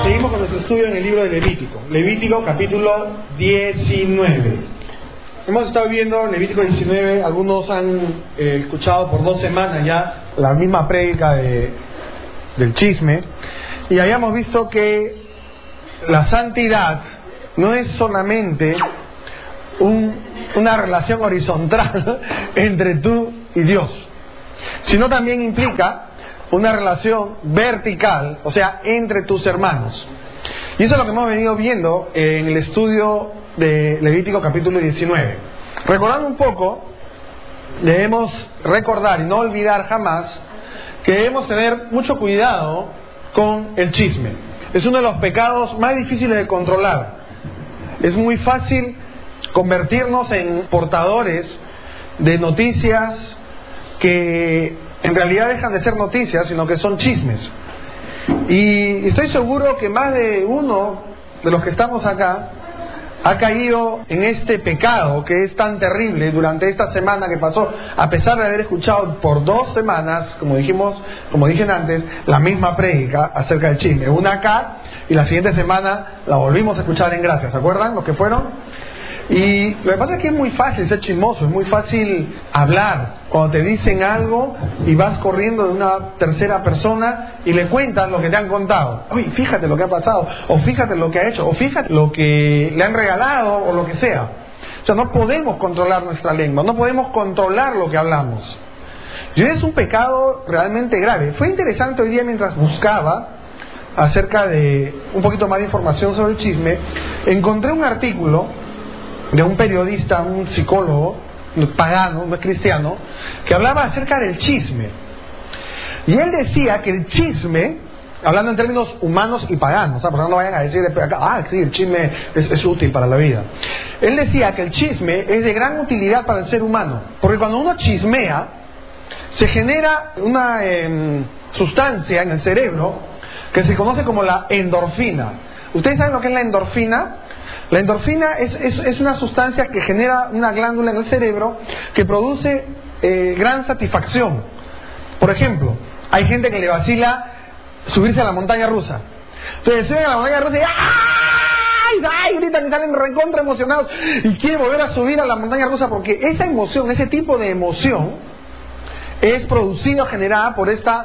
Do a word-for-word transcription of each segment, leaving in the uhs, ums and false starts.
Seguimos con nuestro estudio en el libro de Levítico. Levítico capítulo diecinueve. Hemos estado viendo Levítico diecinueve, algunos han eh, escuchado por dos semanas ya la misma prédica de, del chisme, y habíamos visto que la santidad no es solamente un, una relación horizontal entre tú y Dios, sino también implica una relación vertical, o sea, entre tus hermanos. Y eso es lo que hemos venido viendo en el estudio de Levítico capítulo diecinueve. Recordando un poco, debemos recordar y no olvidar jamás que debemos tener mucho cuidado con el chisme. Es uno de los pecados más difíciles de controlar. Es muy fácil convertirnos en portadores de noticias que en realidad dejan de ser noticias, sino que son chismes. Y estoy seguro que más de uno de los que estamos acá ha caído en este pecado que es tan terrible durante esta semana que pasó, a pesar de haber escuchado por dos semanas, como dijimos, como dije antes, la misma prédica acerca del chisme. Una acá y la siguiente semana la volvimos a escuchar en Gracia. ¿Se acuerdan los que fueron? Y lo que pasa es que es muy fácil ser chismoso, es muy fácil hablar. Cuando te dicen algo y vas corriendo de una tercera persona y le cuentas lo que te han contado. Oye, fíjate lo que ha pasado, o fíjate lo que ha hecho, o fíjate lo que le han regalado, o lo que sea. O sea, no podemos controlar nuestra lengua, no podemos controlar lo que hablamos. Y es un pecado realmente grave. Fue interesante hoy día mientras buscaba acerca de un poquito más de información sobre el chisme, encontré un artículo de un periodista, un psicólogo pagano, no es cristiano, que hablaba acerca del chisme. Y él decía que el chisme, hablando en términos humanos y paganos, o sea, por ejemplo, no vayan a decir después acá, ah, sí, el chisme es, es útil para la vida. Él decía que el chisme es de gran utilidad para el ser humano, porque cuando uno chismea, se genera una eh, sustancia en el cerebro que se conoce como la endorfina. ¿Ustedes saben lo que es la endorfina? La endorfina es, es, es una sustancia que genera una glándula en el cerebro que produce eh, gran satisfacción. Por ejemplo, hay gente que le vacila subirse a la montaña rusa. Entonces suben a la montaña rusa y ¡ay! ¡ay! Gritan y salen recontra emocionados y quieren volver a subir a la montaña rusa, porque esa emoción, ese tipo de emoción es producida o generada por esta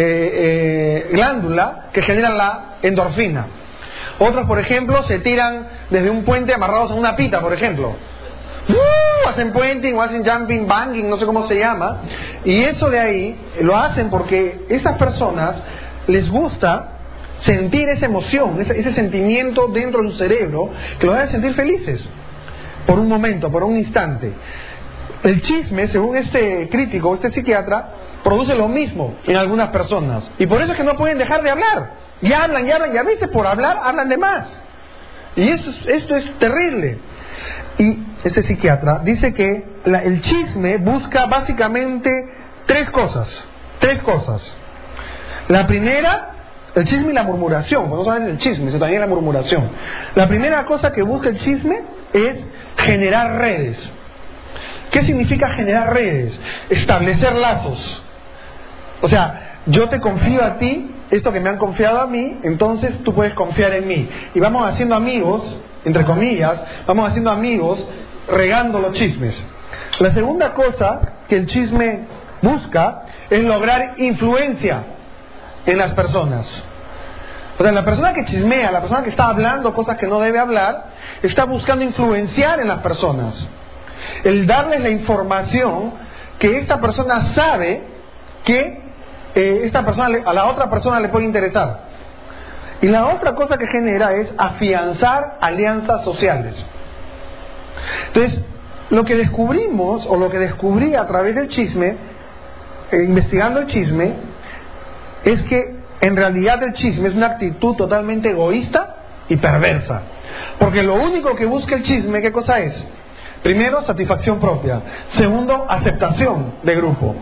eh, eh, glándula que genera la endorfina. Otros, por ejemplo, se tiran desde un puente amarrados a una pita, por ejemplo. ¡Uh! Hacen puenting o hacen jumping, banging, no sé cómo se llama. Y eso de ahí lo hacen porque esas personas les gusta sentir esa emoción, ese, ese sentimiento dentro de su cerebro que los hace sentir felices. Por un momento, por un instante. El chisme, según este crítico, este psiquiatra, produce lo mismo en algunas personas. Y por eso es que no pueden dejar de hablar. Y hablan, y hablan, y a veces por hablar hablan de más. Y eso, esto es terrible. Y este psiquiatra dice que la, el chisme busca básicamente tres cosas. Tres cosas. La primera, el chisme y la murmuración. Pues no solamente el chisme, sino también la murmuración. La primera cosa que busca el chisme es generar redes. ¿Qué significa generar redes? Establecer lazos. O sea, yo te confío a ti esto que me han confiado a mí, entonces tú puedes confiar en mí. Y vamos haciendo amigos, entre comillas, vamos haciendo amigos regando los chismes. La segunda cosa que el chisme busca es lograr influencia en las personas. O sea, la persona que chismea, la persona que está hablando cosas que no debe hablar, está buscando influenciar en las personas. El darles la información que esta persona sabe que Eh, esta persona le, a la otra persona le puede interesar. Y la otra cosa que genera es afianzar alianzas sociales. Entonces, lo que descubrimos, o lo que descubrí a través del chisme, eh, investigando el chisme, es que en realidad el chisme es una actitud totalmente egoísta y perversa. Porque lo único que busca el chisme, ¿qué cosa es? Primero, satisfacción propia. Segundo, aceptación de grupo.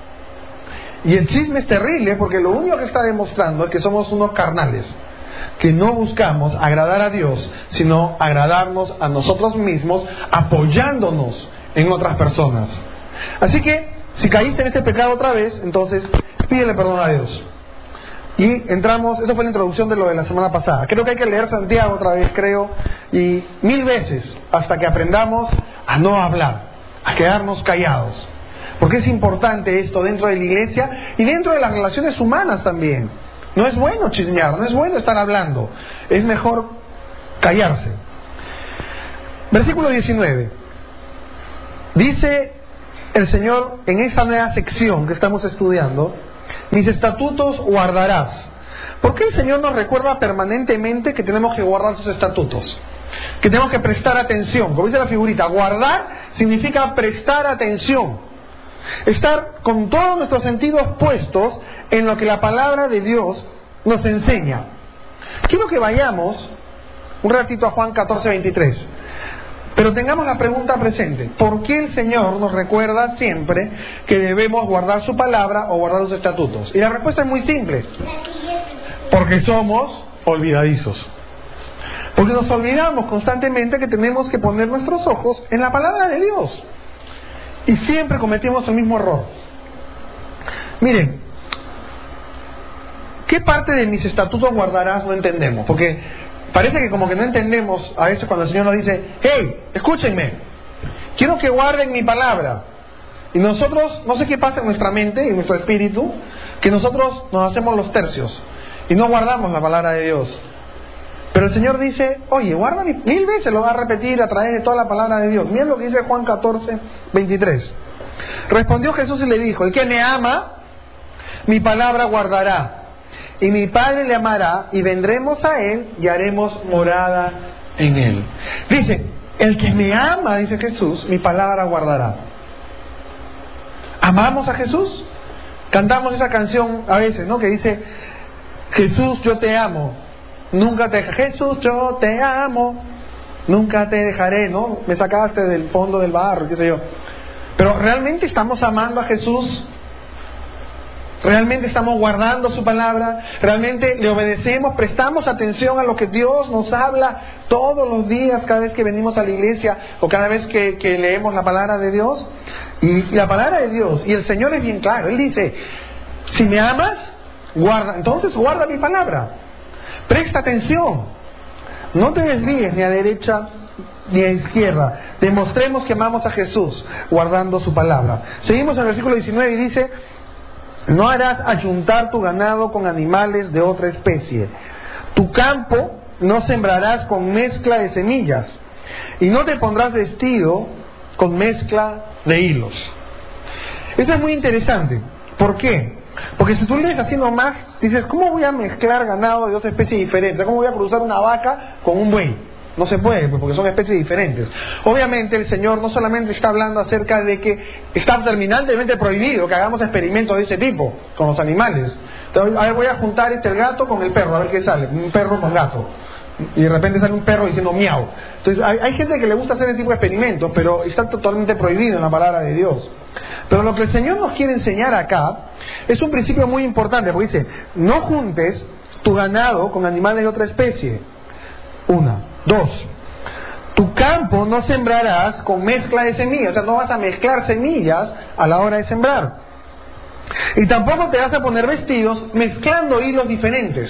Y el chisme es terrible porque lo único que está demostrando es que somos unos carnales, que no buscamos agradar a Dios, sino agradarnos a nosotros mismos, apoyándonos en otras personas. Así que, si caíste en este pecado otra vez, entonces pídele perdón a Dios. Y entramos, eso fue la introducción de lo de la semana pasada. Creo que hay que leer Santiago otra vez, creo, y mil veces, hasta que aprendamos a no hablar, a quedarnos callados. Porque es importante esto dentro de la iglesia y dentro de las relaciones humanas también. No es bueno chismear, no es bueno estar hablando. Es mejor callarse. Versículo diecinueve. Dice el Señor en esta nueva sección que estamos estudiando: mis estatutos guardarás. ¿Por qué el Señor nos recuerda permanentemente que tenemos que guardar sus estatutos? Que tenemos que prestar atención. Como dice la figurita, guardar significa prestar atención. Estar con todos nuestros sentidos puestos en lo que la palabra de Dios nos enseña. Quiero que vayamos un ratito a Juan catorce veintitrés. Pero tengamos la pregunta presente: ¿por qué el Señor nos recuerda siempre que debemos guardar su palabra o guardar sus estatutos? Y la respuesta es muy simple: porque somos olvidadizos. Porque nos olvidamos constantemente que tenemos que poner nuestros ojos en la palabra de Dios. Y siempre cometimos el mismo error. Miren, ¿qué parte de mis estatutos guardarás? No entendemos. Porque parece que como que no entendemos a veces cuando el Señor nos dice: hey, escúchenme, quiero que guarden mi palabra. Y nosotros, no sé qué pasa en nuestra mente y en nuestro espíritu, que nosotros nos hacemos los tercios y no guardamos la palabra de Dios. Pero el Señor dice: oye, guarda mi... mil veces lo va a repetir a través de toda la palabra de Dios. Miren lo que dice Juan catorce veintitrés. Respondió Jesús y le dijo: el que me ama, mi palabra guardará, y mi Padre le amará, y vendremos a él y haremos morada en él. Dice: el que me ama, dice Jesús, mi palabra guardará. ¿Amamos a Jesús? Cantamos esa canción a veces, ¿no? Que dice: Jesús, yo te amo, nunca te dejaré. Jesús, yo te amo, nunca te dejaré, ¿no? Me sacaste del fondo del barro, qué sé yo. Pero ¿realmente estamos amando a Jesús? ¿Realmente estamos guardando su palabra? ¿Realmente le obedecemos? ¿Prestamos atención a lo que Dios nos habla todos los días, cada vez que venimos a la iglesia o cada vez que, que leemos la palabra de Dios? Y, y la palabra de Dios, y el Señor es bien claro, Él dice: si me amas, guarda, entonces guarda mi palabra. Presta atención, no te desvíes ni a derecha ni a izquierda. Demostremos que amamos a Jesús guardando su palabra. Seguimos en el versículo diecinueve y dice: no harás ayuntar tu ganado con animales de otra especie. Tu campo no sembrarás con mezcla de semillas, y no te pondrás vestido con mezcla de hilos. Eso es muy interesante. ¿Por qué? Porque si tú lees así nomás, dices: ¿cómo voy a mezclar ganado de dos especies diferentes? ¿Cómo voy a cruzar una vaca con un buey? No se puede, pues, porque son especies diferentes. Obviamente el Señor no solamente está hablando acerca de que está terminantemente prohibido que hagamos experimentos de ese tipo con los animales. Entonces, a ver, voy a juntar este el gato con el perro, a ver qué sale, un perro con gato. Y de repente sale un perro diciendo miau. Entonces hay, hay gente que le gusta hacer ese tipo de experimentos, pero está totalmente prohibido en la palabra de Dios. Pero lo que el Señor nos quiere enseñar acá es un principio muy importante, porque dice: no juntes tu ganado con animales de otra especie. Una. Dos, tu campo no sembrarás con mezcla de semillas, o sea, no vas a mezclar semillas a la hora de sembrar. Y tampoco te vas a poner vestidos mezclando hilos diferentes.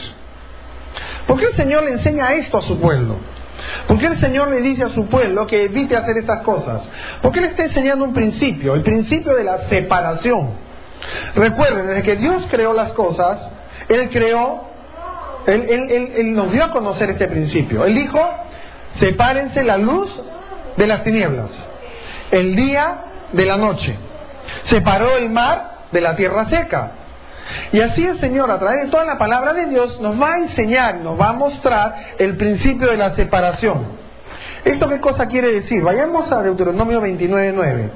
¿Por qué el Señor le enseña esto a su pueblo? ¿Por qué el Señor le dice a su pueblo que evite hacer estas cosas? Porque Él está enseñando un principio, el principio de la separación. Recuerden, desde que Dios creó las cosas, Él creó, Él, él, él, él nos dio a conocer este principio. Él dijo: sepárense la luz de las tinieblas, el día de la noche. Separó el mar de la tierra seca. Y así el Señor, a través de toda la palabra de Dios, nos va a enseñar, nos va a mostrar el principio de la separación. ¿Esto qué cosa quiere decir? Vayamos a Deuteronomio veintinueve nueve,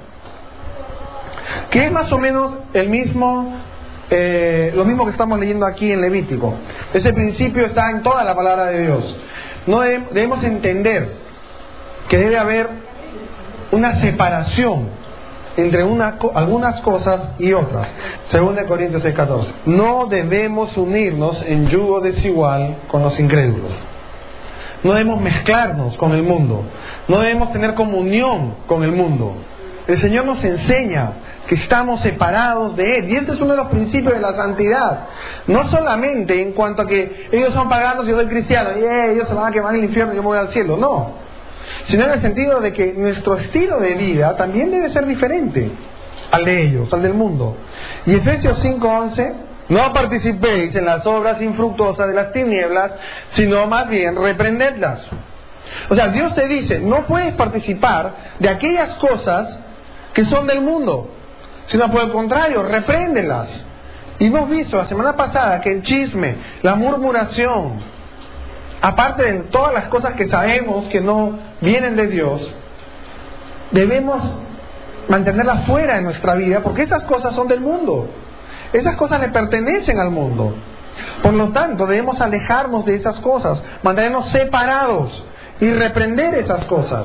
que es más o menos el mismo, eh, lo mismo que estamos leyendo aquí en Levítico. Ese principio está en toda la palabra de Dios. No debemos entender que debe haber una separación entre una, algunas cosas y otras. Segunda de Corintios seis catorce. No debemos unirnos en yugo desigual con los incrédulos. No debemos mezclarnos con el mundo. No debemos tener comunión con el mundo. El Señor nos enseña que estamos separados de Él. Y este es uno de los principios de la santidad. No solamente en cuanto a que ellos son paganos y yo soy cristiano, y eh, ellos se van a quemar en el infierno y yo me voy al cielo. No. Sino en el sentido de que nuestro estilo de vida también debe ser diferente al de ellos, al del mundo. Y Efesios cinco once, no participéis en las obras infructuosas de las tinieblas, sino más bien reprendedlas. O sea, Dios te dice, no puedes participar de aquellas cosas que son del mundo, sino por el contrario, repréndelas. Y hemos visto la semana pasada que el chisme, la murmuración, aparte de todas las cosas que sabemos que no vienen de Dios, debemos mantenerlas fuera de nuestra vida, porque esas cosas son del mundo. Esas cosas le pertenecen al mundo. Por lo tanto, debemos alejarnos de esas cosas, mantenernos separados y reprender esas cosas.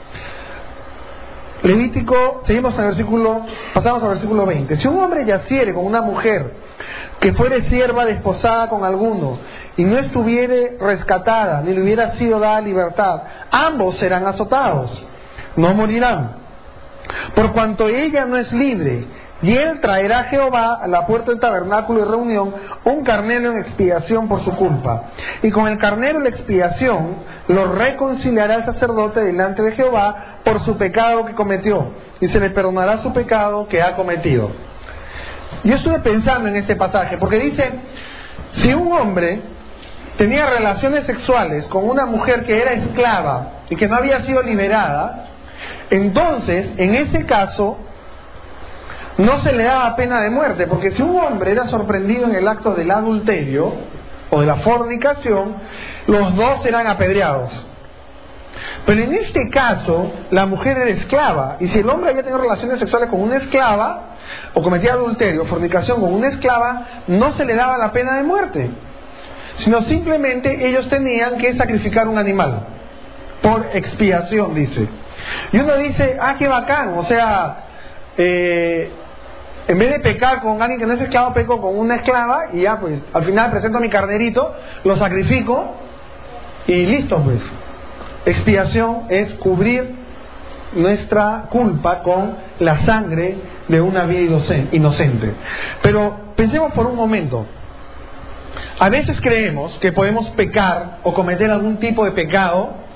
Levítico, seguimos en el versículo, pasamos al versículo veinte. Si un hombre yaciere con una mujer que fuere sierva desposada con alguno y no estuviere rescatada ni le hubiera sido dada libertad, ambos serán azotados, no morirán. Por cuanto ella no es libre, y él traerá a Jehová a la puerta del tabernáculo de reunión un carnero en expiación por su culpa. Y con el carnero en la expiación lo reconciliará el sacerdote delante de Jehová por su pecado que cometió, y se le perdonará su pecado que ha cometido. Yo estuve pensando en este pasaje, porque dice, si un hombre tenía relaciones sexuales con una mujer que era esclava y que no había sido liberada, entonces, en ese caso, no se le daba pena de muerte, porque si un hombre era sorprendido en el acto del adulterio o de la fornicación, los dos eran apedreados. Pero en este caso, la mujer era esclava, y si el hombre había tenido relaciones sexuales con una esclava, o cometía adulterio o fornicación con una esclava, no se le daba la pena de muerte, sino simplemente ellos tenían que sacrificar un animal, por expiación, dice. Y uno dice, ah, qué bacán, o sea, eh, en vez de pecar con alguien que no es esclavo, peco con una esclava y ya pues, al final presento a mi carnerito, lo sacrifico y listo pues. Expiación es cubrir nuestra culpa con la sangre de una vida inocente. Pero pensemos por un momento. A veces creemos que podemos pecar o cometer algún tipo de pecado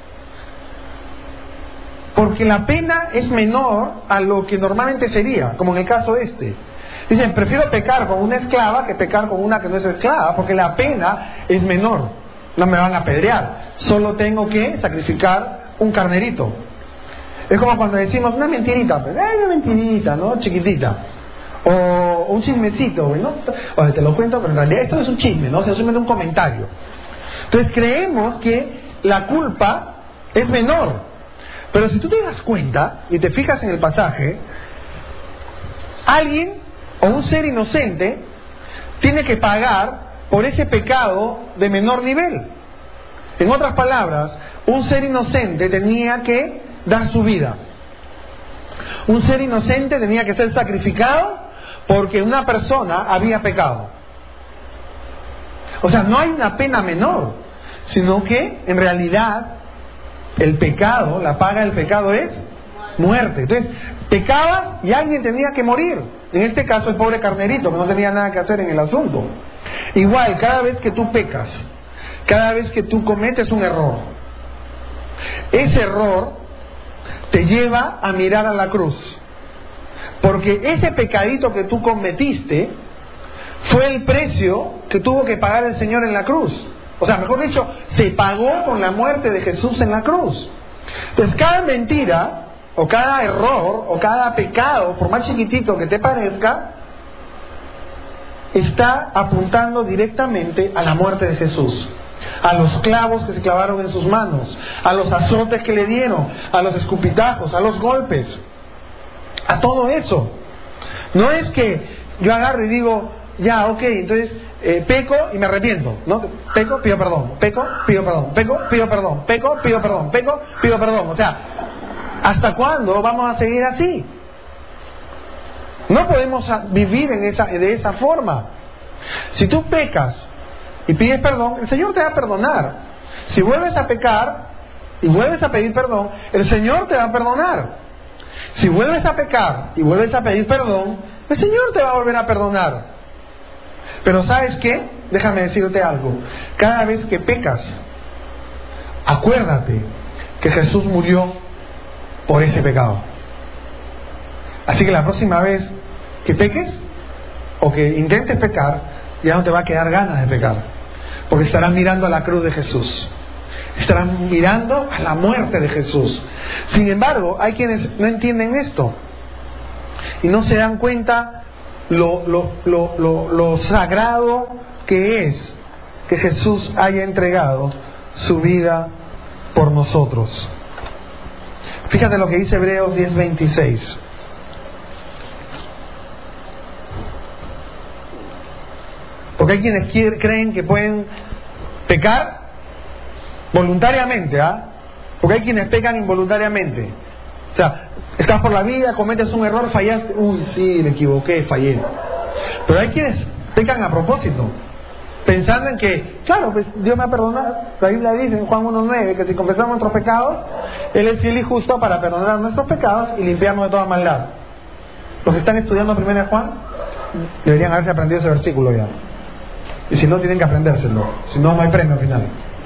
porque la pena es menor a lo que normalmente sería, como en el caso este. Dicen, prefiero pecar con una esclava que pecar con una que no es esclava, porque la pena es menor. No me van a apedrear, solo tengo que sacrificar un carnerito. Es como cuando decimos una mentirita, pues, eh, una mentirita, ¿no? Chiquitita. O un chismecito, ¿no? O te lo cuento, pero en realidad esto no es un chisme, ¿no? O sea, es simplemente un comentario. Entonces creemos que la culpa es menor. Pero si tú te das cuenta y te fijas en el pasaje, alguien o un ser inocente tiene que pagar por ese pecado de menor nivel. En otras palabras, un ser inocente tenía que dar su vida. Un ser inocente tenía que ser sacrificado porque una persona había pecado. O sea, no hay una pena menor, sino que en realidad el pecado, la paga del pecado es muerte. Entonces, pecaba y alguien tenía que morir. En este caso el pobre carnerito, que no tenía nada que hacer en el asunto. Igual, cada vez que tú pecas, cada vez que tú cometes un error, ese error te lleva a mirar a la cruz. Porque ese pecadito que tú cometiste fue el precio que tuvo que pagar el Señor en la cruz. O sea, mejor dicho, se pagó con la muerte de Jesús en la cruz. Entonces, cada mentira, o cada error, o cada pecado, por más chiquitito que te parezca, está apuntando directamente a la muerte de Jesús. A los clavos que se clavaron en sus manos, a los azotes que le dieron, a los escupitajos, a los golpes, a todo eso. No es que yo agarro y digo, ya, ok, entonces eh, peco y me arrepiento, ¿no? Peco, pido perdón, peco, pido perdón, peco, pido perdón, peco, pido perdón, peco, pido perdón. O sea, ¿hasta cuándo vamos a seguir así? No podemos vivir en esa, de esa forma. Si tú pecas y pides perdón, el Señor te va a perdonar. Si vuelves a pecar y vuelves a pedir perdón, el Señor te va a perdonar. Si vuelves a pecar y vuelves a pedir perdón, el Señor te va a volver a perdonar. Pero ¿sabes qué? Déjame decirte algo. Cada vez que pecas, acuérdate que Jesús murió por ese pecado. Así que la próxima vez que peques o que intentes pecar, ya no te va a quedar ganas de pecar, porque estarás mirando a la cruz de Jesús, estarás mirando a la muerte de Jesús. Sin embargo, hay quienes no entienden esto y no se dan cuenta lo, lo, lo, lo, lo sagrado que es que Jesús haya entregado su vida por nosotros. Fíjate lo que dice Hebreos diez veintiséis. Porque hay quienes creen que pueden pecar voluntariamente, ¿ah? Porque hay quienes pecan involuntariamente. O sea, estás por la vida, cometes un error, fallaste, uy, sí, me equivoqué, fallé. Pero hay quienes pecan a propósito, pensando en que, claro, pues Dios me ha perdonado. La Biblia dice en Juan uno nueve que si confesamos nuestros pecados, Él es fiel y justo para perdonar nuestros pecados y limpiarnos de toda maldad. Los que están estudiando primera de Juan deberían haberse aprendido ese versículo ya. Y si no, tienen que aprendérselo. Si no, no hay premio al final.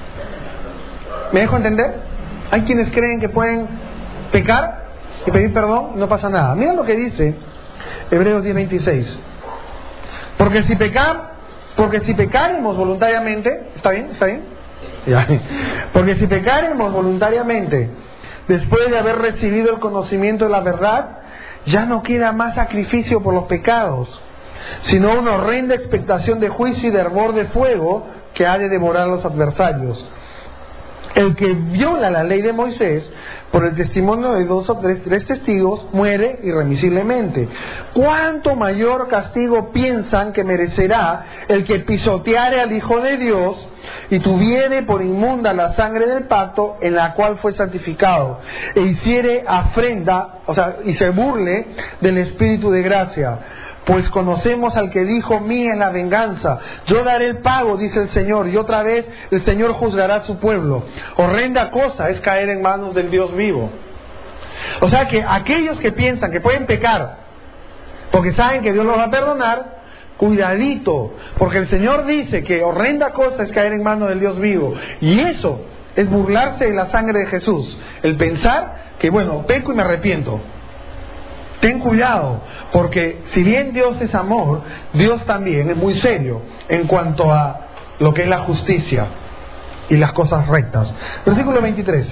¿Me dejo entender? Hay quienes creen que pueden pecar y pedir perdón y no pasa nada. Mira lo que dice Hebreos diez veintiséis. Porque si pecar, porque si pecaremos voluntariamente, ¿está bien? ¿Está bien? Ya. Porque si pecaremos voluntariamente después de haber recibido el conocimiento de la verdad, ya no queda más sacrificio por los pecados, sino una horrenda expectación de juicio y de hervor de fuego que ha de devorar a los adversarios. El que viola la ley de Moisés por el testimonio de dos o tres, tres testigos muere irremisiblemente. ¿Cuánto mayor castigo piensan que merecerá el que pisoteare al Hijo de Dios y tuviere por inmunda la sangre del pacto en la cual fue santificado, e hiciere afrenta, o sea, y se burle del Espíritu de gracia? Pues conocemos al que dijo: mía es la venganza, yo daré el pago, dice el Señor, y otra vez el Señor juzgará a su pueblo. Horrenda cosa es caer en manos del Dios vivo. O sea que aquellos que piensan que pueden pecar porque saben que Dios los va a perdonar, cuidadito, porque el Señor dice que horrenda cosa es caer en manos del Dios vivo, y eso es burlarse de la sangre de Jesús, el pensar que, bueno, peco y me arrepiento. Ten cuidado, porque si bien Dios es amor, Dios también es muy serio en cuanto a lo que es la justicia y las cosas rectas. Versículo veintitrés.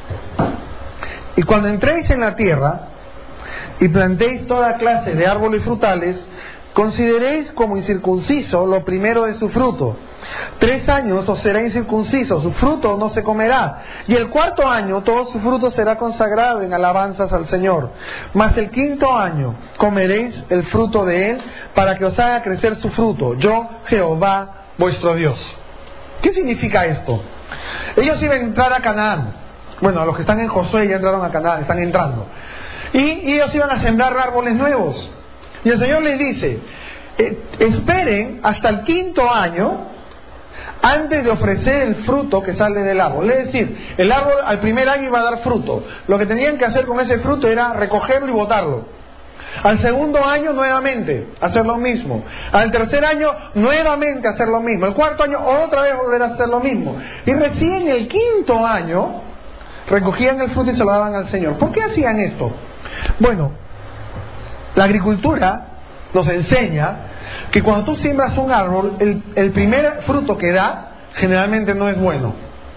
Y cuando entréis en la tierra y plantéis toda clase de árboles frutales, consideréis como incircunciso lo primero de su fruto. Tres años os será incircunciso, su fruto no se comerá. Y el cuarto año todo su fruto será consagrado en alabanzas al Señor. Mas el quinto año comeréis el fruto de él, para que os haga crecer su fruto. Yo, Jehová, vuestro Dios. ¿Qué significa esto? Ellos iban a entrar a Canaán. Bueno, los que están en Josué ya entraron a Canaán, están entrando. Y, y ellos iban a sembrar árboles nuevos. Y el Señor les dice: eh, esperen hasta el quinto año antes de ofrecer el fruto que sale del árbol. Es decir, el árbol al primer año iba a dar fruto. Lo que tenían que hacer con ese fruto era recogerlo y botarlo. Al segundo año nuevamente hacer lo mismo. Al tercer año nuevamente hacer lo mismo. El cuarto año otra vez volver a hacer lo mismo. Y recién el quinto año recogían el fruto y se lo daban al Señor. ¿Por qué hacían esto? Bueno, la agricultura nos enseña que cuando tú siembras un árbol, el, el primer fruto que da generalmente no es bueno.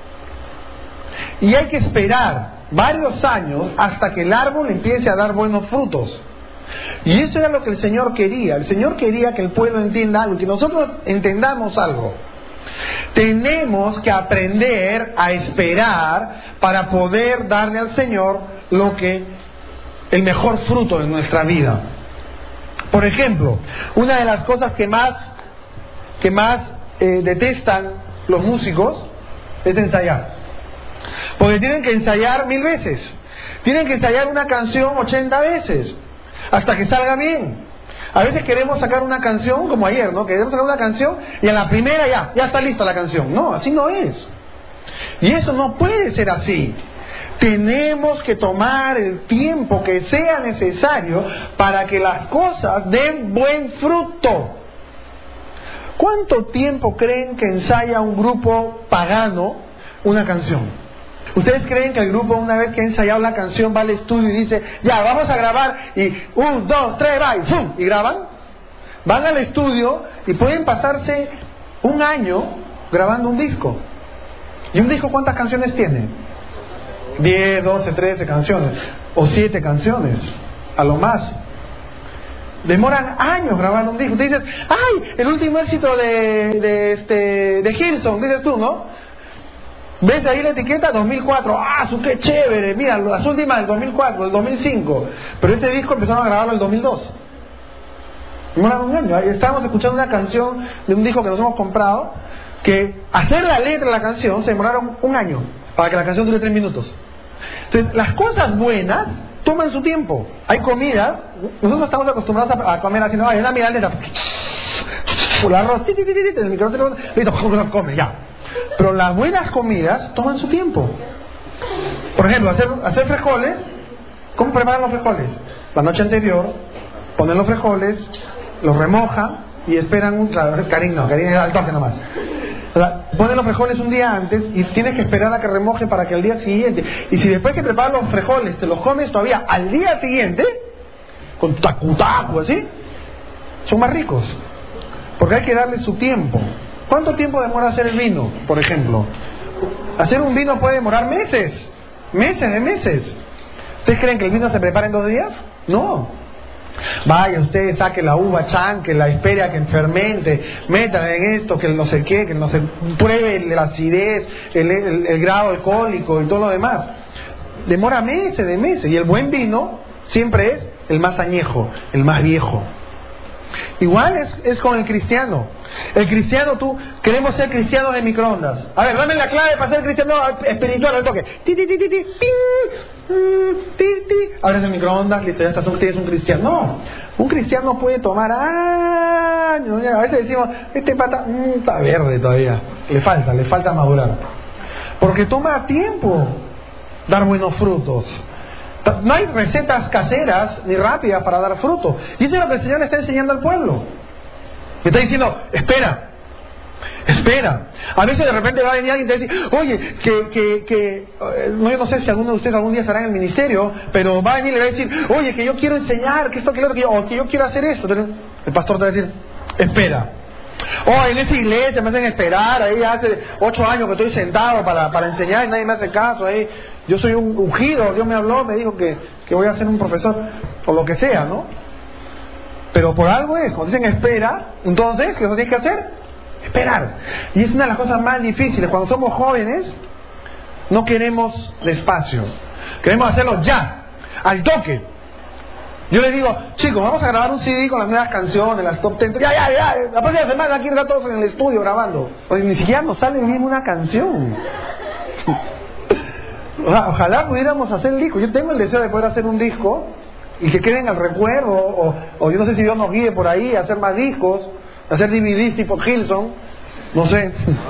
Y hay que esperar varios años hasta que el árbol empiece a dar buenos frutos. Y eso era lo que el Señor quería. El Señor quería que el pueblo entienda algo, que nosotros entendamos algo. Tenemos que aprender a esperar para poder darle al Señor lo que, el mejor fruto de nuestra vida. Por ejemplo, una de las cosas que más, que más eh, detestan los músicos es ensayar. Porque tienen que ensayar mil veces. Tienen que ensayar una canción ochenta veces hasta que salga bien. A veces queremos sacar una canción como ayer, ¿no? Queremos sacar una canción y a la primera ya, ya está lista la canción. No, así no es. Y eso no puede ser así. Tenemos que tomar el tiempo que sea necesario para que las cosas den buen fruto. ¿Cuánto tiempo creen que ensaya un grupo pagano una canción? ¿Ustedes creen que el grupo, una vez que ha ensayado la canción, va al estudio y dice, ya, vamos a grabar, y un, dos, tres, va, y ¡fum! Y graban? Van al estudio y pueden pasarse un año grabando un disco. ¿Y un disco cuántas canciones tiene? diez, doce, trece canciones, o siete canciones, a lo más. Demoran años grabando un disco. Te dices, ¡ay! El último éxito de, de, este, de Hillsong, dices tú, ¿no? ¿Ves ahí la etiqueta? dos mil cuatro. ¡Ah, su qué chévere! Mira, las últimas del dos mil cuatro, del dos mil cinco. Pero ese disco empezaron a grabarlo en el dos mil dos. Demoran un año. Estábamos escuchando una canción de un disco que nos hemos comprado, que hacer la letra de la canción se demoraron un año para que la canción dure tres minutos. Entonces, las cosas buenas toman su tiempo. Hay comidas, nosotros estamos acostumbrados a, a comer así, no, hay una mirada, el arroz, el microondas, listo, come, ya. Pero las buenas comidas toman su tiempo. Por ejemplo, hacer, hacer frijoles. ¿Cómo preparan los frijoles? La noche anterior, ponen los frijoles, los remojan y esperan un... Claro, Karin no, Karin era al toque nomás. O sea, ponen los frijoles un día antes y tienes que esperar a que remoje para que al día siguiente... Y si después que preparas los frijoles te los comes todavía al día siguiente, con tacutacu así, son más ricos. Porque hay que darle su tiempo. ¿Cuánto tiempo demora hacer el vino, por ejemplo? Hacer un vino puede demorar meses. Meses de meses. ¿Ustedes creen que el vino se prepara en dos días? No. Vaya, usted saque la uva chan, que la espere a que fermente, metan en esto, que no sé qué, que no se pruebe la acidez, el, el, el grado alcohólico y todo lo demás. Demora meses de meses. Y el buen vino siempre es el más añejo, el más viejo. Igual es, es con el cristiano. El cristiano, tú, queremos ser cristianos de microondas. A ver, dame la clave para ser cristiano espiritual al toque. Ti, ti, ti, ti, ti, ti, ti. Abres el microondas, listo, ya estás, tienes un cristiano. No, un cristiano puede tomar años. A veces decimos, este pata mmm, está verde todavía. Le falta, le falta madurar. Porque toma tiempo dar buenos frutos. No hay recetas caseras ni rápidas para dar fruto. Y eso es lo que el Señor le está enseñando al pueblo. Le está diciendo, espera, espera. A veces de repente va a venir alguien y te va a decir, oye, que, que, que, no, yo no sé si alguno de ustedes algún día estará en el ministerio, pero va a venir y le va a decir, oye, que yo quiero enseñar, que esto, que lo otro, que yo, o que yo quiero hacer esto. Entonces, el pastor te va a decir, espera. Oh, en esa iglesia me hacen esperar, ahí hace ocho años que estoy sentado para, para enseñar y nadie me hace caso, ahí yo soy un ungido, Dios me habló, me dijo que, que voy a ser un profesor, o lo que sea, ¿no? Pero por algo es, cuando dicen espera, entonces, ¿qué tienes que hacer? Esperar. Y es una de las cosas más difíciles, cuando somos jóvenes, no queremos despacio, queremos hacerlo ya, al toque. Yo les digo, chicos, vamos a grabar un C D con las nuevas canciones, las top ten. Ya, ya, ya, la próxima semana aquí están todos en el estudio grabando. Oye, ni siquiera nos sale bien una canción. O sea, ojalá pudiéramos hacer el disco. Yo tengo el deseo de poder hacer un disco y que queden al recuerdo, o, o yo no sé si Dios nos guíe por ahí a hacer más discos, a hacer D V Ds tipo Hillsong, no sé.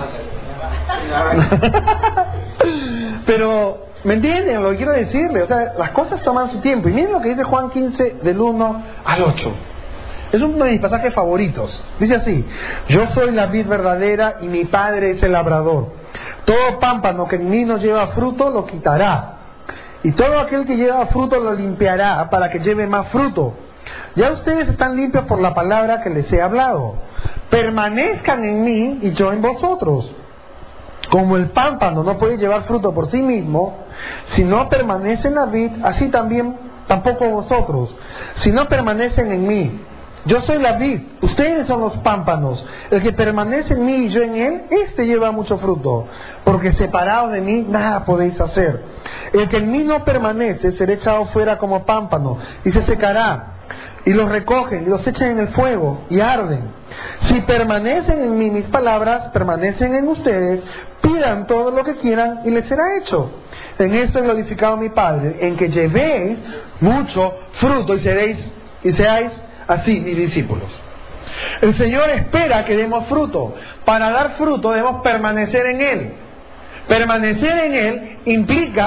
Pero... ¿me entienden lo que quiero decirle? O sea, las cosas toman su tiempo. Y miren lo que dice Juan quince, del uno al ocho. Es uno de mis pasajes favoritos. Dice así: yo soy la vid verdadera y mi padre es el labrador. Todo pámpano que en mí no lleva fruto lo quitará. Y todo aquel que lleva fruto lo limpiará para que lleve más fruto. Ya ustedes están limpios por la palabra que les he hablado. Permanezcan en mí y yo en vosotros. Como el pámpano no puede llevar fruto por sí mismo, si no permanece en la vid, así también tampoco vosotros, si no permanecen en mí. Yo soy la vid, ustedes son los pámpanos. El que permanece en mí y yo en él, este lleva mucho fruto, porque separados de mí nada podéis hacer. El que en mí no permanece será echado fuera como pámpano y se secará. Y los recogen y los echan en el fuego y arden. Si permanecen en mí, mis palabras permanecen en ustedes, pidan todo lo que quieran y les será hecho. En esto he glorificado a mi Padre, en que llevéis mucho fruto y seréis y seáis así mis discípulos. El Señor espera que demos fruto. Para dar fruto debemos permanecer en Él. Permanecer en Él implica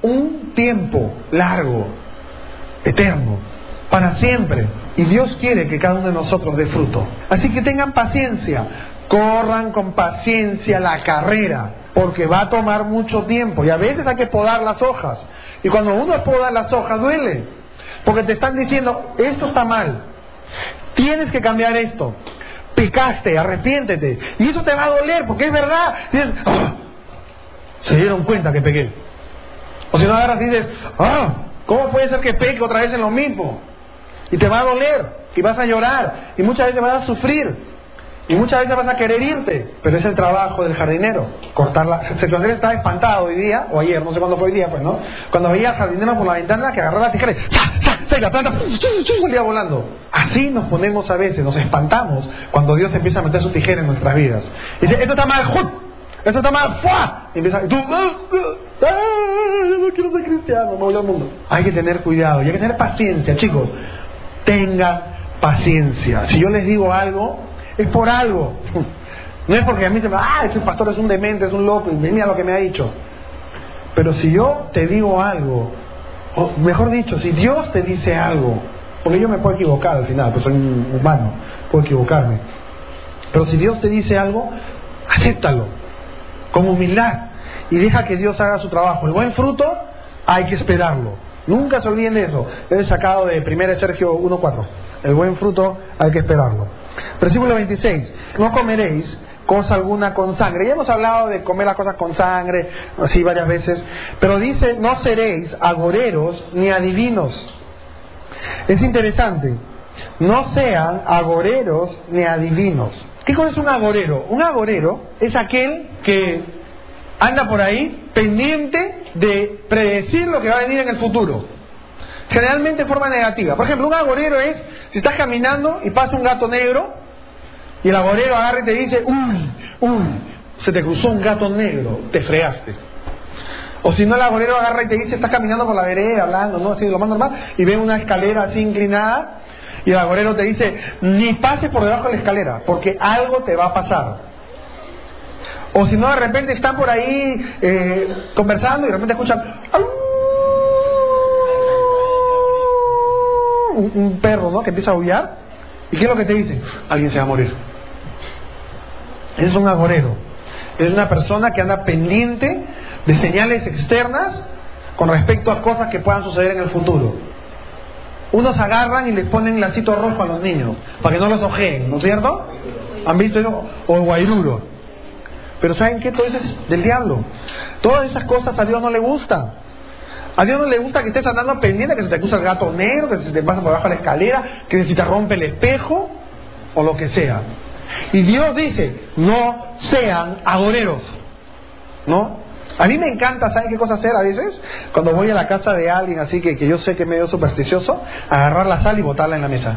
un tiempo largo, eterno, para siempre. Y Dios quiere que cada uno de nosotros dé fruto. Así que tengan paciencia, corran con paciencia la carrera, porque va a tomar mucho tiempo. Y a veces hay que podar las hojas. Y cuando uno poda las hojas duele, porque te están diciendo, esto está mal, tienes que cambiar esto, pecaste, arrepiéntete. Y eso te va a doler, porque es verdad. Dices, oh, se dieron cuenta que pequé. O si no agarras y dices, ah, ¿cómo puede ser que peque otra vez en lo mismo? Y te va a doler, y vas a llorar, y muchas veces vas a sufrir, y muchas veces vas a querer irte. Pero es el trabajo del jardinero, cortar la... Sergio Andrés estaba espantado hoy día, o ayer, no sé cuándo fue hoy día, pues, ¿no? Cuando veía al jardinero por la ventana que agarraba la tijera y ¡sa, sa, sa! Y la planta salía volando. Así nos ponemos a veces, nos espantamos cuando Dios empieza a meter su tijera en nuestras vidas. Y dice, esto está mal, ¡jut! Esto está mal, ¡fua! Y empieza, y tú, ¡ah, yo no quiero ser cristiano, me voy al mundo! Hay que tener cuidado, y hay que tener paciencia, chicos. Tengan paciencia. Si yo les digo algo, es por algo. No es porque a mí se me ah, este pastor es un demente, es un loco, y mira lo que me ha dicho. Pero si yo te digo algo, o mejor dicho, si Dios te dice algo, porque yo me puedo equivocar al final, pues soy un humano, puedo equivocarme. Pero si Dios te dice algo, acéptalo, con humildad, y deja que Dios haga su trabajo. El buen fruto hay que esperarlo. Nunca se olviden de eso. Es sacado de primera de Sergio uno cuatro. El buen fruto hay que esperarlo. Versículo veintiséis. No comeréis cosa alguna con sangre. Ya hemos hablado de comer las cosas con sangre, así varias veces. Pero dice, no seréis agoreros ni adivinos. Es interesante. No sean agoreros ni adivinos. ¿Qué cosa es un agorero? Un agorero es aquel que anda por ahí pendiente de predecir lo que va a venir en el futuro, generalmente de forma negativa. Por ejemplo, un agorero es, si estás caminando y pasa un gato negro, y el agorero agarra y te dice, uy, uy, se te cruzó un gato negro, te fregaste. O si no, el agorero agarra y te dice, estás caminando por la vereda, hablando, ¿no? Así, lo más normal, y ve una escalera así inclinada, y el agorero te dice, ni pases por debajo de la escalera, porque algo te va a pasar. O si no, de repente están por ahí eh, conversando y de repente escuchan un, un perro, ¿no? Que empieza a aullar. ¿Y qué es lo que te dicen? Alguien se va a morir. Es un agorero. Es una persona que anda pendiente de señales externas con respecto a cosas que puedan suceder en el futuro. Unos agarran y les ponen lacito rojo a los niños para que no los ojeen, ¿no es cierto? ¿Han visto eso? O el guairuro. Pero ¿saben qué? Todo eso es del diablo. Todas esas cosas a Dios no le gustan. A Dios no le gusta que estés andando pendiente, que se te cruza el gato negro, que se te pasa por abajo de la escalera, que si te rompe el espejo, o lo que sea. Y Dios dice, no sean agoreros, ¿no? A mí me encanta, ¿saben qué cosa hacer a veces? Cuando voy a la casa de alguien así que, que yo sé que es medio supersticioso, agarrar la sal y botarla en la mesa.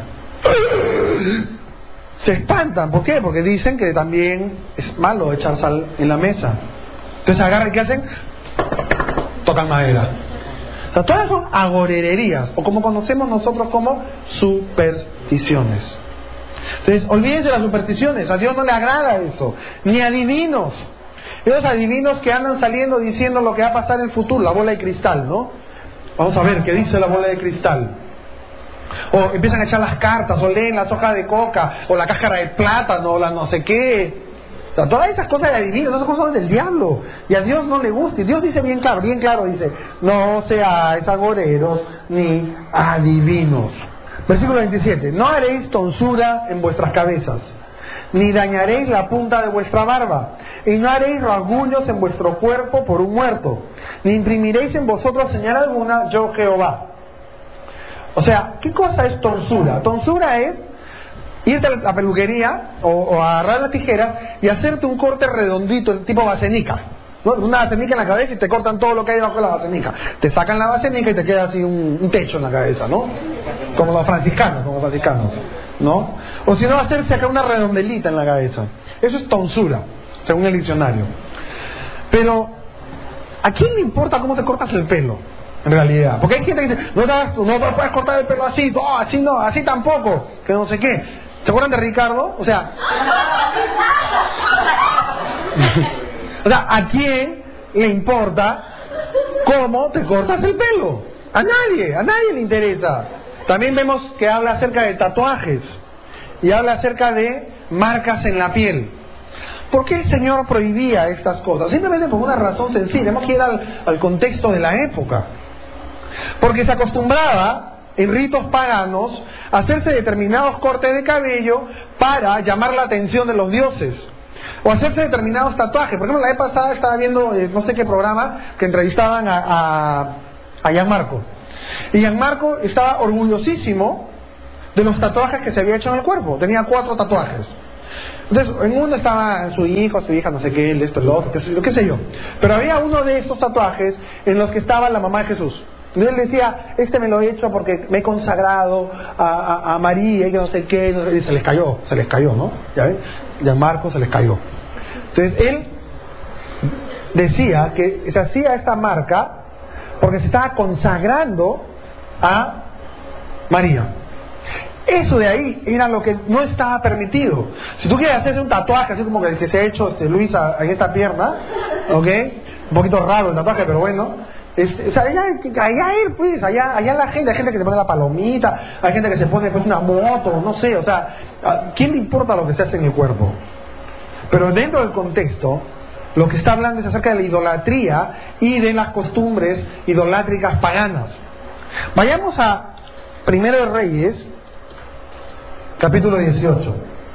Se espantan, ¿por qué? Porque dicen que también es malo echar sal en la mesa. Entonces agarran y ¿qué hacen? Tocan madera. O sea, todas son agorererías, o como conocemos nosotros como supersticiones. Entonces, olvídense de las supersticiones, a Dios no le agrada eso. Ni adivinos. Esos adivinos que andan saliendo diciendo lo que va a pasar en el futuro, la bola de cristal, ¿no? Vamos a ver qué dice la bola de cristal. O empiezan a echar las cartas, o leen las hojas de coca, o la cáscara de plátano, o la no sé qué. O sea, todas esas cosas de adivinos, esas cosas son del diablo. Y a Dios no le gusta. Y Dios dice bien claro, bien claro, dice, no seáis agoreros ni adivinos. Versículo veintisiete. No haréis tonsura en vuestras cabezas, ni dañaréis la punta de vuestra barba, y no haréis rasguños en vuestro cuerpo por un muerto, ni imprimiréis en vosotros señal alguna, yo Jehová. O sea, ¿qué cosa es tonsura? Tonsura es irte a la peluquería o, o agarrar las tijeras y hacerte un corte redondito, tipo basenica, ¿no? Una basenica en la cabeza y te cortan todo lo que hay debajo de la basenica. Te sacan la basenica y te queda así un, un techo en la cabeza, ¿no? Como los franciscanos, como los franciscanos, ¿no? O si no, hacerse acá una redondelita en la cabeza. Eso es tonsura, según el diccionario. Pero, ¿a quién le importa cómo te cortas el pelo? En realidad, porque hay gente que dice, no, te, no puedes cortar el pelo así, no, así no, así tampoco, que no sé qué. ¿Se acuerdan de Ricardo? O sea, o sea, ¿a quién le importa cómo te cortas el pelo. A nadie, a nadie le interesa. También vemos que habla acerca de tatuajes y habla acerca de marcas en la piel. ¿Por qué el Señor prohibía estas cosas? Simplemente por una razón sencilla. Tenemos que ir al, al contexto de la época. Porque se acostumbraba en ritos paganos a hacerse determinados cortes de cabello para llamar la atención de los dioses, o hacerse determinados tatuajes. Por ejemplo, la vez pasada estaba viendo eh, no sé qué programa que entrevistaban a, a, a Gianmarco, y Gianmarco estaba orgullosísimo de los tatuajes que se había hecho en el cuerpo. Tenía cuatro tatuajes. Entonces, en uno estaba su hijo, su hija, no sé qué, esto, lo otro, qué sé, qué sé yo. Pero había uno de estos tatuajes en los que estaba la mamá de Jesús. Entonces él decía, este me lo he hecho porque me he consagrado a, a, a María y que no sé qué, y se les cayó, se les cayó, ¿no? ¿Ya ven? Gianmarco se les cayó. Entonces él decía que se hacía esta marca porque se estaba consagrando a María. Eso de ahí era lo que no estaba permitido. Si tú quieres hacerse un tatuaje, así como que se ha hecho este, Luis en esta pierna, ¿ok? Un poquito raro el tatuaje, pero bueno. Es, o sea, allá, allá ir, pues, allá, allá la gente, hay gente que se pone la palomita, hay gente que se pone pues una moto, no sé, o sea, ¿a quién le importa lo que se hace en el cuerpo? Pero dentro del contexto, lo que está hablando es acerca de la idolatría y de las costumbres idolátricas paganas. Vayamos a Primero de Reyes, capítulo dieciocho.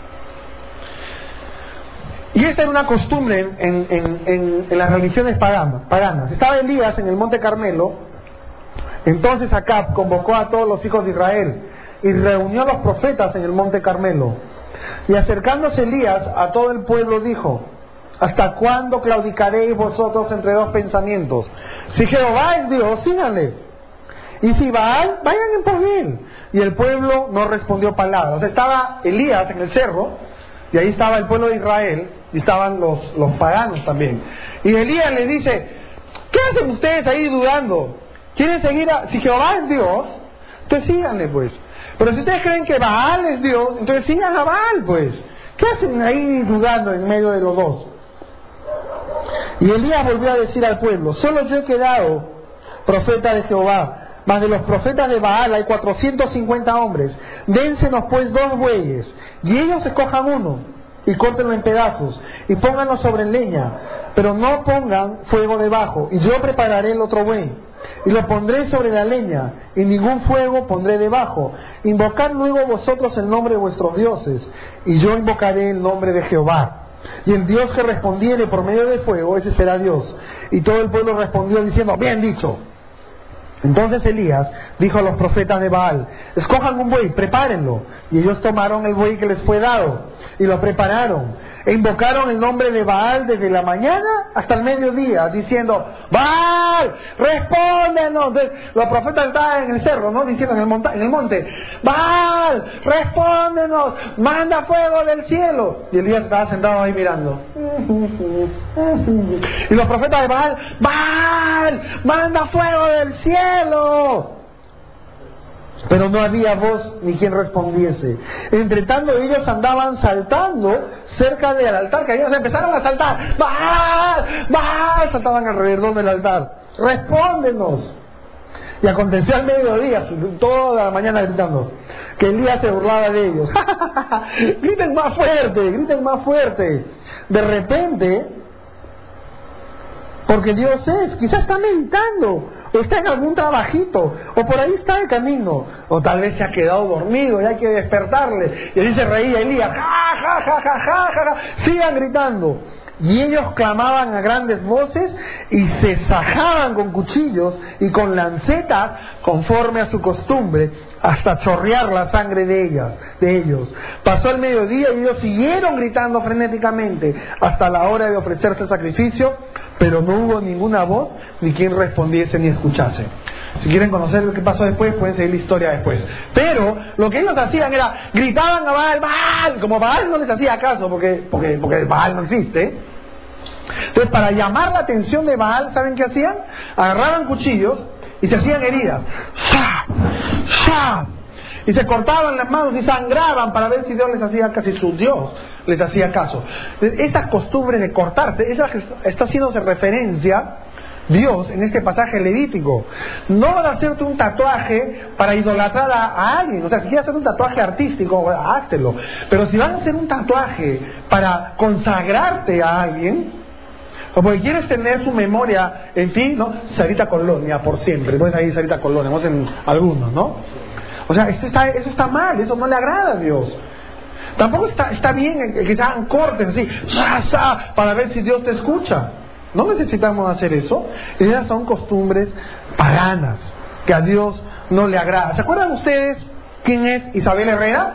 Y esta era una costumbre en, en, en, en, en las religiones paganas, paganas. Estaba Elías en el monte Carmelo. Entonces Acab convocó a todos los hijos de Israel y reunió a los profetas en el monte Carmelo. Y acercándose Elías a todo el pueblo dijo: ¿hasta cuándo claudicaréis vosotros entre dos pensamientos? Si Jehová es Dios, síganle, y si Baal, vayan en pos de él. Y el pueblo no respondió palabra. O sea, estaba Elías en el cerro, y ahí estaba el pueblo de Israel, y estaban los, los paganos también. Y Elías les dice: ¿qué hacen ustedes ahí dudando? ¿Quieren seguir a...? Si Jehová es Dios, entonces síganle pues. Pero si ustedes creen que Baal es Dios, entonces sigan a Baal pues. ¿Qué hacen ahí dudando en medio de los dos? Y Elías volvió a decir al pueblo: solo yo he quedado profeta de Jehová, mas de los profetas de Baal hay cuatrocientos cincuenta hombres. Dénsenos pues dos bueyes, y ellos escojan uno, y córtenlo en pedazos, y pónganlo sobre leña, pero no pongan fuego debajo, y yo prepararé el otro buey, y lo pondré sobre la leña, y ningún fuego pondré debajo. Invocad luego vosotros el nombre de vuestros dioses, y yo invocaré el nombre de Jehová. Y el Dios que respondiere por medio del fuego, ese será Dios. Y todo el pueblo respondió diciendo: bien dicho. Entonces Elías dijo a los profetas de Baal: escojan un buey, prepárenlo. Y ellos tomaron el buey que les fue dado y lo prepararon, e invocaron el nombre de Baal desde la mañana hasta el mediodía, diciendo: Baal, respóndenos. Entonces, los profetas estaban en el cerro, ¿no? Diciendo en el, monta en el monte: Baal, respóndenos, manda fuego del cielo. Y Elías estaba sentado ahí mirando. Y los profetas de Baal: Baal, manda fuego del cielo. Pero no había voz ni quien respondiese. Entre tanto ellos andaban saltando cerca del altar que ellos empezaron a saltar. ¡Baal! ¡Baal! Saltaban alrededor del altar. ¡Respóndenos! Y aconteció al mediodía, toda la mañana gritando, que Elías se burlaba de ellos. ¡Griten más fuerte! ¡Griten más fuerte! De repente, porque Dios es, quizás está meditando, o está en algún trabajito, o por ahí está el camino, o tal vez se ha quedado dormido y hay que despertarle. Y así se reía Elías: ¡ja, ja, ja, ja, ja, ja, ja! Sigan gritando. Y ellos clamaban a grandes voces y se sajaban con cuchillos y con lancetas conforme a su costumbre, hasta chorrear la sangre de ellas, de ellos. Pasó el mediodía y ellos siguieron gritando frenéticamente hasta la hora de ofrecerse el sacrificio, pero no hubo ninguna voz ni quien respondiese ni escuchase. Si quieren conocer lo que pasó después, pueden seguir la historia después. Pero lo que ellos hacían era, gritaban a Baal: Baal, como Baal no les hacía caso, porque, porque, porque Baal no existe. Entonces, para llamar la atención de Baal, ¿saben qué hacían? Agarraban cuchillos y se hacían heridas. ¡Sha! ¡Sha! Y se cortaban las manos y sangraban para ver si Dios les hacía caso, si su Dios les hacía caso. Esta costumbre de cortarse, esa está haciéndose referencia Dios en este pasaje levítico. No vas a hacerte un tatuaje para idolatrar a, a alguien. O sea, si quieres hacer un tatuaje artístico, háztelo. Pero si vas a hacer un tatuaje para consagrarte a alguien, o porque quieres tener su memoria en ti, ¿no? Sarita Colonia, por siempre. Entonces ahí Sarita Colonia, vamos en algunos, ¿no? O sea, eso está, eso está mal, eso no le agrada a Dios. Tampoco está, está bien que se hagan cortes así, sa, sa, para ver si Dios te escucha. No necesitamos hacer eso. Esas son costumbres paganas que a Dios no le agrada. ¿Se acuerdan ustedes quién es Isabel Herrera?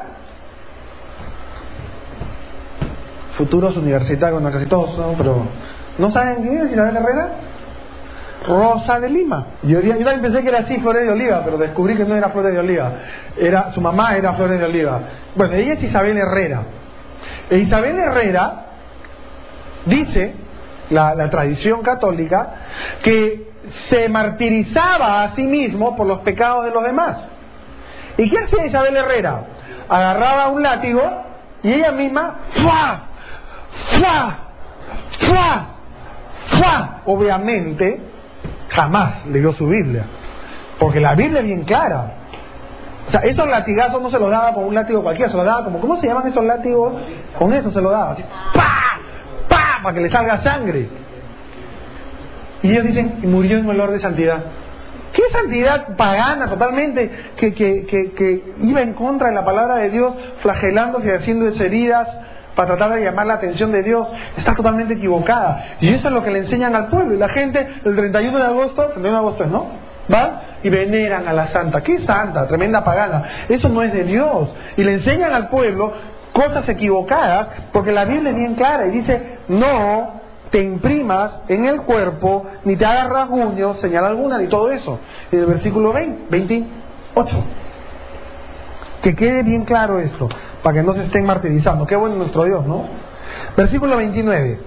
Futuros universitarios, no casi todos, ¿no? Pero ¿no saben quién es Isabel Herrera? Rosa de Lima. Yo, yo también pensé que era así, Flores de Oliva, pero descubrí que no era Flores de Oliva. Era, su mamá era Flores de Oliva. Bueno, ella es Isabel Herrera. E Isabel Herrera dice, la, la tradición católica, que se martirizaba a sí mismo por los pecados de los demás. ¿Y qué hacía Isabel Herrera? Agarraba un látigo y ella misma ¡fua! ¡fua! ¡fua! ¡fua! Obviamente jamás leyó su Biblia, porque la Biblia es bien clara. O sea, esos latigazos no se los daba con un látigo cualquiera, se los daba como, ¿cómo se llaman esos látigos? Con eso se los daba, así, ¡pa! ¡pa! Para que le salga sangre. Y ellos dicen, murió en olor de santidad. ¿Qué santidad pagana totalmente que, que, que, que iba en contra de la palabra de Dios, flagelándose y haciendo heridas para tratar de llamar la atención de Dios? Está totalmente equivocada. Y eso es lo que le enseñan al pueblo. Y la gente, el treinta y uno de agosto, treinta y uno de agosto es, ¿no? ¿Va? Y veneran a la santa. ¿Qué santa? Tremenda pagana. Eso no es de Dios. Y le enseñan al pueblo cosas equivocadas, porque la Biblia es bien clara y dice, no te imprimas en el cuerpo, ni te hagas rasguños, señal alguna, ni todo eso. En el versículo veinte, veintiocho. Que quede bien claro esto, para que no se estén martirizando. Qué bueno nuestro Dios, ¿no? Versículo veintinueve.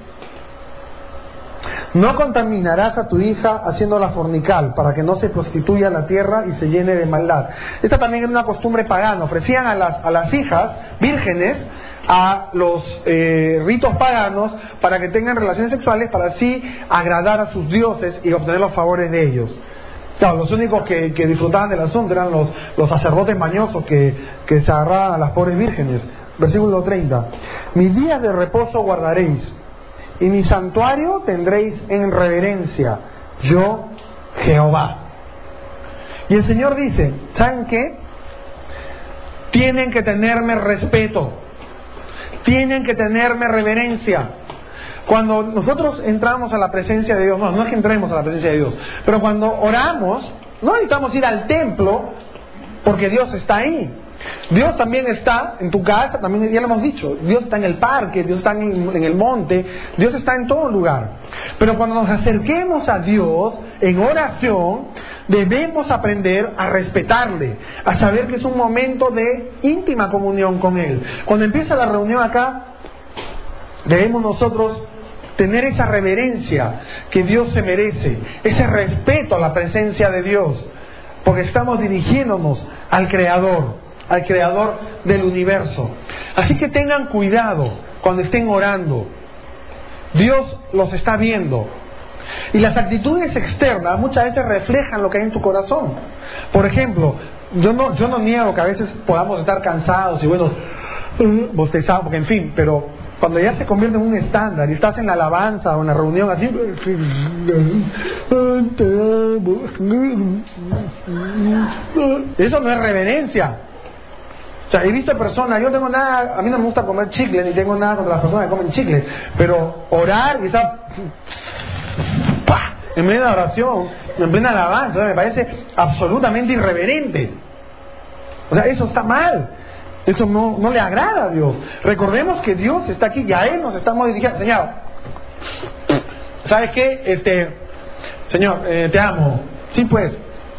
No contaminarás a tu hija haciéndola fornical, para que no se prostituya la tierra y se llene de maldad. Esta también es una costumbre pagana. Ofrecían a las, a las hijas vírgenes a los eh, ritos paganos para que tengan relaciones sexuales, para así agradar a sus dioses y obtener los favores de ellos. Claro, los únicos que, que disfrutaban del asunto eran los, los sacerdotes mañosos que, que se agarraban a las pobres vírgenes. Versículo treinta. Mis días de reposo guardaréis, y mi santuario tendréis en reverencia, yo Jehová. Y el Señor dice, ¿saben qué? Tienen que tenerme respeto, tienen que tenerme reverencia. Cuando nosotros entramos a la presencia de Dios, no, no es que entremos a la presencia de Dios, pero cuando oramos, no necesitamos ir al templo porque Dios está ahí. Dios también está en tu casa, también ya lo hemos dicho, Dios está en el parque, Dios está en, en el monte, Dios está en todo lugar. Pero cuando nos acerquemos a Dios en oración, debemos aprender a respetarle, a saber que es un momento de íntima comunión con Él. Cuando empieza la reunión acá, debemos nosotros tener esa reverencia que Dios se merece, ese respeto a la presencia de Dios, porque estamos dirigiéndonos al Creador, al Creador del universo. Así que tengan cuidado cuando estén orando. Dios los está viendo. Y las actitudes externas muchas veces reflejan lo que hay en tu corazón. Por ejemplo, yo no, yo no niego que a veces podamos estar cansados y bueno, bostezados, porque en fin, pero cuando ya se convierte en un estándar y estás en la alabanza o en la reunión así, eso no es reverencia. O sea, he visto personas, yo tengo nada, a mí no me gusta comer chicle, ni tengo nada contra las personas que comen chicle, pero orar y estar ¡pah! En medio de la oración, en plena alabanza, me parece absolutamente irreverente. O sea, eso está mal. Eso no, no le agrada a Dios. Recordemos que Dios está aquí y a Él nos estamos dirigiendo. Señor, ¿sabes qué? Este, Señor, eh, te amo. Sí, pues.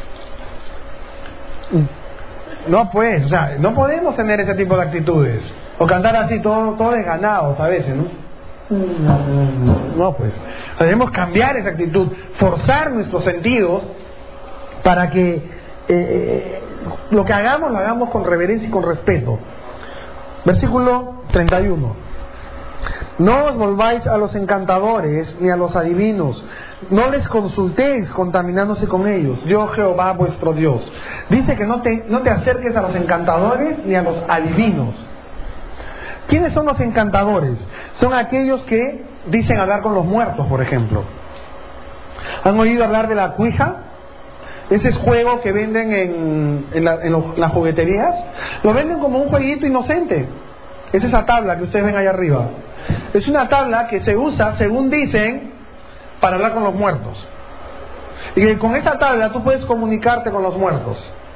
No, pues, o sea, no podemos tener ese tipo de actitudes. O cantar así, todo, todo desganados a veces, ¿no? No, pues. O sea, debemos cambiar esa actitud, forzar nuestros sentidos para que eh, lo que hagamos lo hagamos con reverencia y con respeto. Versículo treinta y uno. No os volváis a los encantadores ni a los adivinos, no les consultéis contaminándose con ellos. Yo, Jehová, vuestro Dios. Dice que no te, no te acerques a los encantadores ni a los adivinos. ¿Quiénes son los encantadores? Son aquellos que dicen hablar con los muertos, por ejemplo. ¿Han oído hablar de la cuija? Ese es juego que venden en, en, la, en los, las jugueterías. Lo venden como un jueguito inocente. Es esa tabla que ustedes ven allá arriba. Es una tabla que se usa, según dicen, para hablar con los muertos. Y que con esa tabla tú puedes comunicarte con los muertos.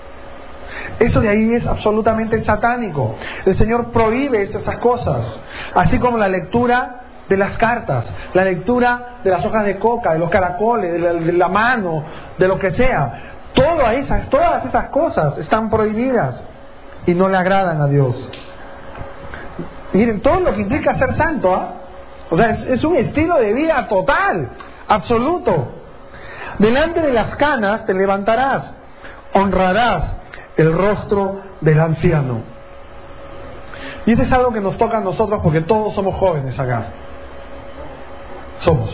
Eso de ahí es absolutamente satánico. El Señor prohíbe estas cosas, así como la lectura de las cartas, la lectura de las hojas de coca, de los caracoles, de la, de la mano, de lo que sea. Todas esas, todas esas cosas están prohibidas y no le agradan a Dios. Miren, todo lo que implica ser santo, ¿eh? O sea, es, es un estilo de vida total, absoluto. Delante de las canas te levantarás, honrarás el rostro del anciano. Y eso es algo que nos toca a nosotros porque todos somos jóvenes acá. Somos.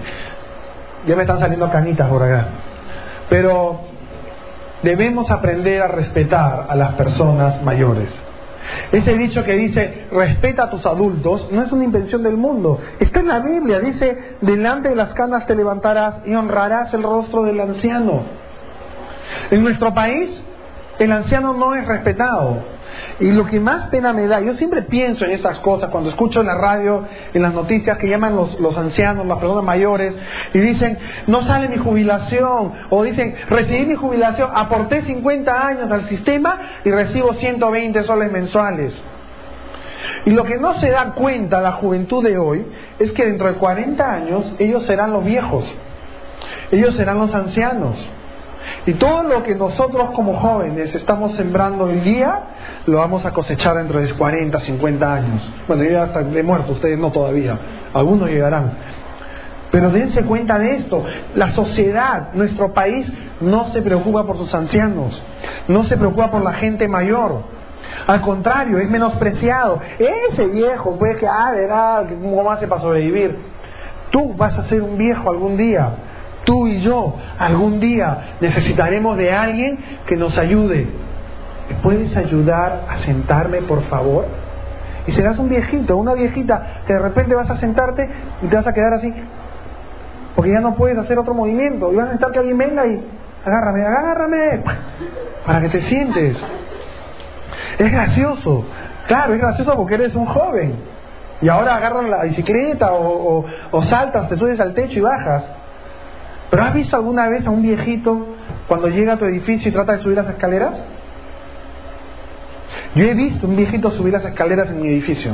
Ya me están saliendo canitas por acá. Pero debemos aprender a respetar a las personas mayores. Ese dicho que dice, respeta a tus adultos, no es una invención del mundo. Está en la Biblia, dice, delante de las canas te levantarás y honrarás el rostro del anciano. En nuestro país, el anciano no es respetado. Y lo que más pena me da, yo siempre pienso en estas cosas cuando escucho en la radio, en las noticias que llaman los, los ancianos, las personas mayores, y dicen, no sale mi jubilación, o dicen, recibí mi jubilación, aporté cincuenta años al sistema y recibo ciento veinte soles mensuales. Y lo que no se da cuenta la juventud de hoy es que dentro de cuarenta años ellos serán los viejos, ellos serán los ancianos. Y todo lo que nosotros como jóvenes estamos sembrando hoy día, lo vamos a cosechar dentro de cuarenta, cincuenta años. Bueno, yo ya hasta de muerto, ustedes no todavía, algunos llegarán. Pero dense cuenta de esto, la sociedad, nuestro país, no se preocupa por sus ancianos, no se preocupa por la gente mayor. Al contrario, es menospreciado. Ese viejo, pues que, ah, verá, ¿cómo hace para sobrevivir? Tú vas a ser un viejo algún día. Tú y yo, algún día, necesitaremos de alguien que nos ayude. ¿Me puedes ayudar a sentarme, por favor? Y serás un viejito, una viejita, que de repente vas a sentarte y te vas a quedar así, porque ya no puedes hacer otro movimiento. Y vas a necesitar que alguien venga y, agárrame, agárrame, para que te sientes. Es gracioso, claro, es gracioso porque eres un joven. Y ahora agarran la bicicleta o, o, o saltas, te subes al techo y bajas. ¿Pero has visto alguna vez a un viejito cuando llega a tu edificio y trata de subir las escaleras? Yo he visto un viejito subir las escaleras en mi edificio.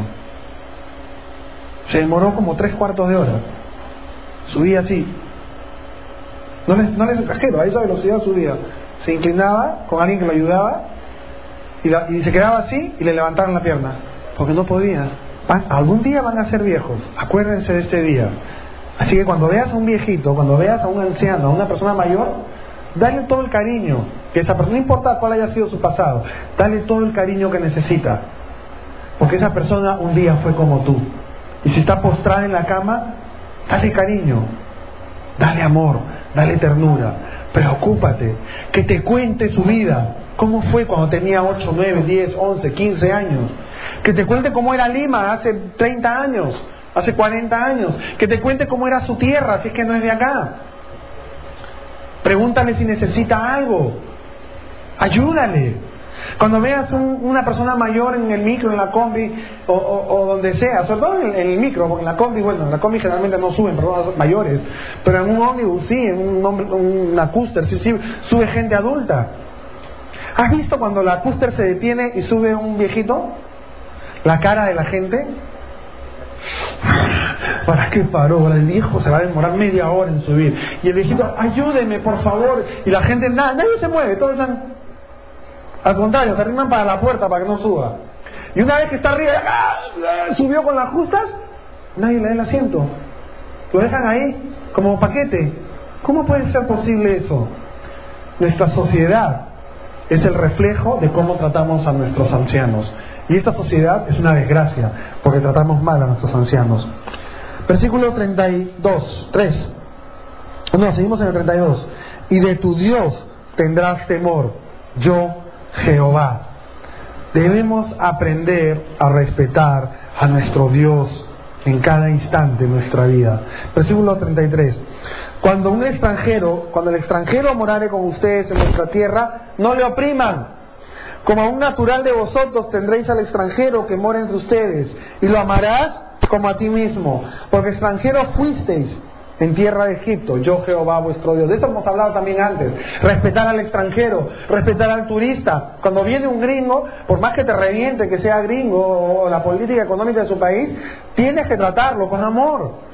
Se demoró como tres cuartos de hora. Subía así. No les, no les exagero, a esa velocidad subía. Se inclinaba con alguien que lo ayudaba y, la, y se quedaba así y le levantaron la pierna. Porque no podía. Algún día van a ser viejos. Acuérdense de este día. Así que cuando veas a un viejito, cuando veas a un anciano, a una persona mayor, dale todo el cariño que esa persona, no importa cuál haya sido su pasado, dale todo el cariño que necesita, porque esa persona un día fue como tú. Y si está postrada en la cama, dale cariño, dale amor, dale ternura, preocúpate, que te cuente su vida, cómo fue cuando tenía ocho, nueve, diez, once, quince años, que te cuente cómo era Lima hace treinta años, hace cuarenta años, que te cuente cómo era su tierra, si es que no es de acá. Pregúntale si necesita algo, ayúdale. Cuando veas un, una persona mayor en el micro, en la combi o, o, o donde sea, sobre todo en el, en el micro, porque en la combi, bueno, en la combi generalmente no suben personas mayores, pero en un ómnibus sí, en un, un, una cúster sí, sí, sube gente adulta. ¿Has visto cuando la cúster se detiene y sube un viejito? La cara de la gente. ¿Para qué paró? El viejo se va a demorar media hora en subir. Y el viejito, ayúdeme por favor. Y la gente, nada, nadie se mueve, todos están. Al contrario, se arriman para la puerta para que no suba. Y una vez que está arriba, ¡ah! Subió con las justas, nadie le da el asiento. Lo dejan ahí como paquete. ¿Cómo puede ser posible eso? Nuestra sociedad es el reflejo de cómo tratamos a nuestros ancianos. Y esta sociedad es una desgracia, porque tratamos mal a nuestros ancianos. Versículo treinta y dos, tres. No, seguimos en el treinta y dos. Y de tu Dios tendrás temor, yo Jehová. Debemos aprender a respetar a nuestro Dios en cada instante de nuestra vida. Versículo treinta y tres. Cuando un extranjero, cuando el extranjero morare con ustedes en vuestra tierra, no le opriman. Como a un natural de vosotros tendréis al extranjero que mora entre ustedes, y lo amarás como a ti mismo, porque extranjeros fuisteis en tierra de Egipto, yo Jehová vuestro Dios. De eso hemos hablado también antes. Respetar al extranjero, respetar al turista. Cuando viene un gringo, por más que te reviente que sea gringo o la política económica de su país, tienes que tratarlo con amor.